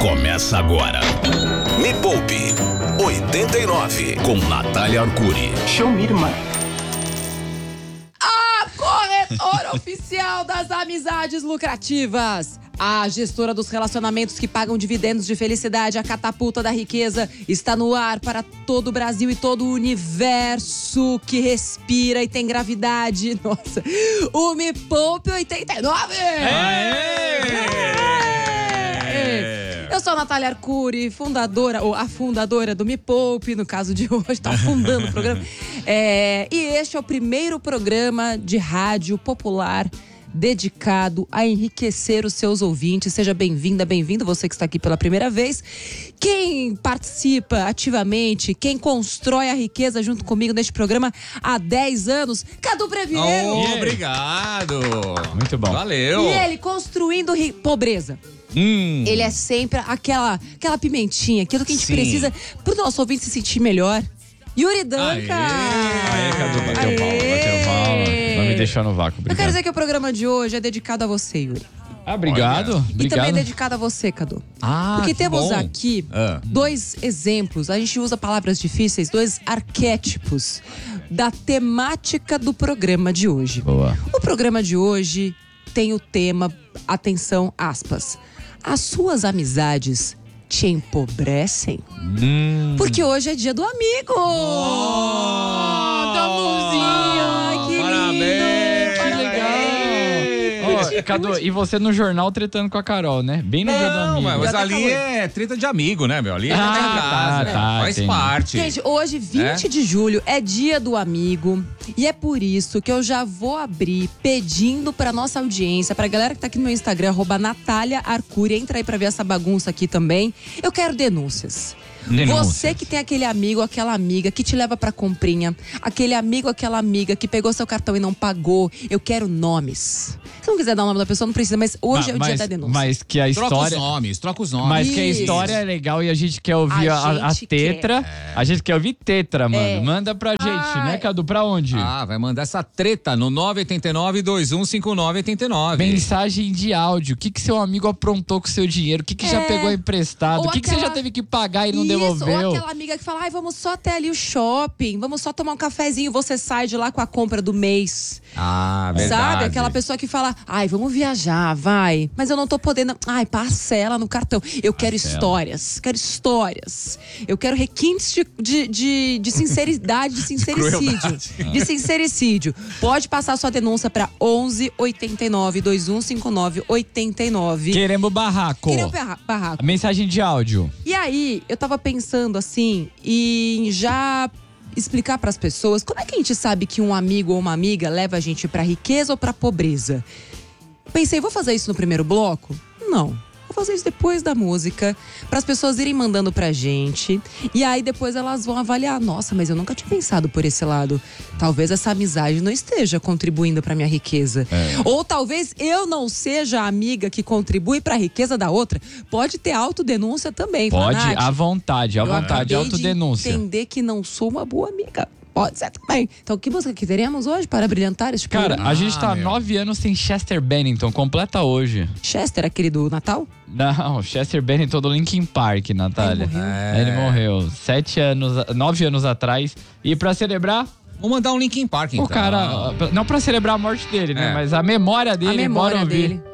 Começa agora. Me Poupe 89 com Natália Arcuri. Show me, irmã. A corretora oficial das amizades lucrativas. A gestora dos relacionamentos que pagam dividendos de felicidade, a catapulta da riqueza, está no ar para todo o Brasil e todo o universo que respira e tem gravidade. Nossa, o Me Poupe 89! Eu sou a Natália Arcuri, fundadora, ou a fundadora do Me Poupe, no caso de hoje, tá fundando o programa. E este é o primeiro programa de rádio popular dedicado a enriquecer os seus ouvintes. Seja bem-vinda, bem-vindo, você que está aqui pela primeira vez. Quem participa ativamente, quem constrói a riqueza junto comigo neste programa há 10 anos, Cadu Previero. Obrigado! Muito bom. Valeu! E ele construindo pobreza. Ele é sempre aquela pimentinha, aquilo que a gente Sim. precisa pro nosso ouvinte se sentir melhor. Yuri Danca! Aê, Cadu, bateu palma. Não me deixou no vácuo, Eu obrigado. quero dizer que o programa de hoje é dedicado a você, Yuri. Obrigado. E também é dedicado a você, Cadu. Porque que temos bom. aqui dois exemplos, a gente usa palavras difíceis, dois arquétipos da temática do programa de hoje. Boa. O programa de hoje tem o tema, atenção, aspas, as suas amizades te empobrecem? Porque hoje é dia do amigo! Da mãozinha! Ai, que lindo! Parabéns! Cadu, e você no jornal tretando com a Carol, né? Bem no dia do Não, amigo. mas Já tá ali calor. é treta de amigo, né, meu? Ali já tá em casa. Faz entendi. parte. Gente, hoje, 20 de julho, é dia do amigo. E é por isso que eu já vou abrir pedindo pra nossa audiência, pra galera que tá aqui no meu Instagram, @NataliaArcuri, entra aí pra ver essa bagunça aqui também. Eu quero denúncias. Você que tem aquele amigo, aquela amiga que te leva pra comprinha, aquele amigo, aquela amiga que pegou seu cartão e não pagou, eu quero nomes. Se não quiser dar o nome da pessoa, não precisa, mas hoje é o dia da denúncia. Mas que a história... Troca os nomes. Mas que a Isso. história é legal e a gente quer ouvir A a gente tetra. A gente quer ouvir tetra, mano. É. Manda pra gente, né, Cadu? Pra onde? Vai mandar essa treta no 989-215989. Mensagem de áudio. O que seu amigo aprontou com o seu dinheiro? O que já pegou emprestado? Ou O que você aquela- já teve que pagar e não Isso, devolveu? ou aquela amiga que fala, vamos só até ali o shopping, vamos só tomar um cafezinho, você sai de lá com a compra do mês. Verdade. Sabe? Aquela pessoa que fala, vamos viajar, vai. Mas eu não tô podendo. Parcela no cartão. Eu quero histórias. Eu quero requintes de sinceridade, de sincericídio. De sincericídio. Pode passar sua denúncia pra 11 89 2159 89. Queremos barraco. Queremos barraco. Mensagem de áudio. E aí, eu tava pensando assim, em já explicar pras pessoas como é que a gente sabe que um amigo ou uma amiga leva a gente pra riqueza ou pra pobreza. Pensei, vou fazer isso no primeiro bloco? Não. Vou fazer isso depois da música, para as pessoas irem mandando pra gente. E aí depois elas vão avaliar. Nossa, mas eu nunca tinha pensado por esse lado. Talvez essa amizade não esteja contribuindo pra minha riqueza. Ou talvez eu não seja a amiga que contribui pra riqueza da outra. Pode ter autodenúncia também. Pode, Nath. à vontade, Eu autodenúncia. acabei de entender que não sou uma boa amiga. Pode ser também. Então, que música que teremos hoje para brilhantar este Cara, programa? a gente tá há meu. 9 anos sem Chester Bennington, completa hoje. Chester, aquele do Natal? Não, Chester Bennington do Linkin Park, Natália. Ele morreu 9 anos atrás. E pra celebrar, Vou mandar um Linkin Park, então. o cara... Não pra celebrar a morte dele, né? Mas a memória dele, A memória bora ouvir. dele.